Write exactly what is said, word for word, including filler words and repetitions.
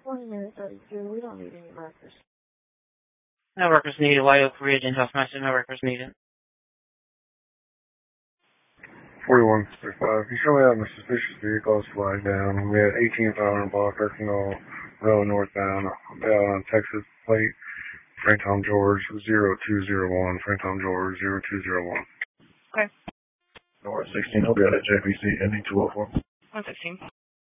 twenty minutes thirty-two. We don't need any markers. No workers needed. White Oak Ridge and Huffmaster. No workers needed. forty-one thirty-five. You show me having a suspicious vehicle flag down. We had eighteen five hundred block, Arsenal Road northbound, down on Texas plate. Frank Tom George zero two zero one. Frank Tom George zero two zero one. Okay. North sixteen, he'll be out at J P C ending two oh four. one sixteen.